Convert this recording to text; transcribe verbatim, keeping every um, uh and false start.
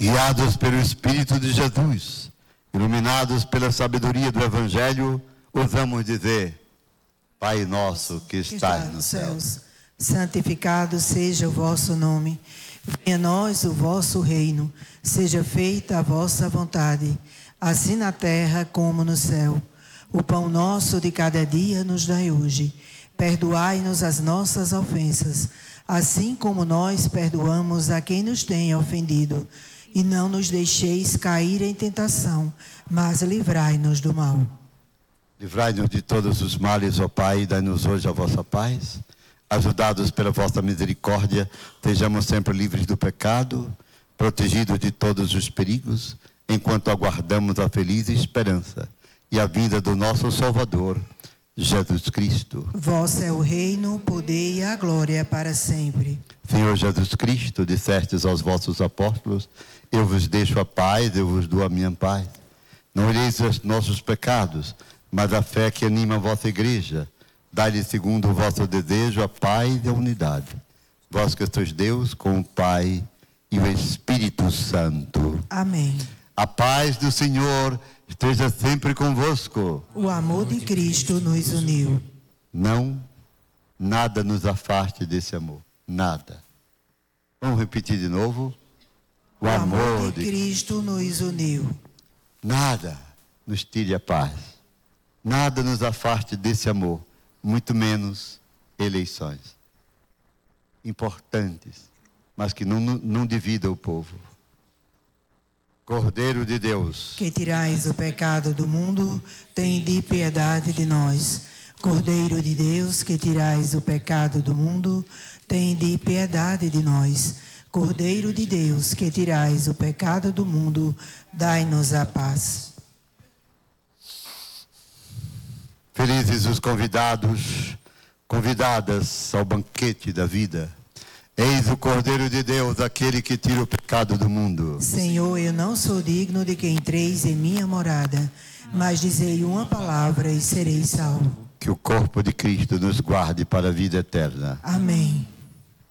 Guiados pelo Espírito de Jesus, iluminados pela sabedoria do Evangelho, ousamos dizer: Pai nosso que estás nos céus, santificado seja o vosso nome. Venha a nós o vosso reino. Seja feita a vossa vontade, assim na terra como no céu. O pão nosso de cada dia nos dai hoje. Perdoai-nos as nossas ofensas, assim como nós perdoamos a quem nos tem ofendido. E não nos deixeis cair em tentação, mas livrai-nos do mal. Livrai-nos de todos os males, ó Pai, e dai-nos hoje a vossa paz. Ajudados pela vossa misericórdia, estejamos sempre livres do pecado, protegidos de todos os perigos, enquanto aguardamos a feliz esperança e a vinda do nosso Salvador, Jesus Cristo. Vosso é o reino, o poder e a glória para sempre. Senhor Jesus Cristo, dissestes aos vossos apóstolos: eu vos deixo a paz, eu vos dou a minha paz. Não olheis os nossos pecados, mas a fé que anima a vossa igreja. Dai-lhe segundo o vosso desejo a paz e a unidade. Vós que sois Deus, com o Pai e o Espírito Santo. Amém. A paz do Senhor esteja sempre convosco. O amor de Cristo nos uniu. Não, nada nos afaste desse amor. Nada. Vamos repetir de novo? O, o amor, amor de Cristo nos uniu. Nada nos tire a paz. Nada nos afaste desse amor. Muito menos eleições. Importantes, mas que não, não divida o povo. Cordeiro de Deus, que tirais o pecado do mundo, tende piedade de nós. Cordeiro de Deus, que tirais o pecado do mundo, tende piedade de nós. Cordeiro de Deus, que tirais o pecado do mundo, dai-nos a paz. Felizes os convidados, convidadas ao banquete da vida. Eis o Cordeiro de Deus, aquele que tira o pecado do mundo. Senhor, eu não sou digno de que entreis em minha morada, mas dizei uma palavra e serei salvo. Que o corpo de Cristo nos guarde para a vida eterna. Amém.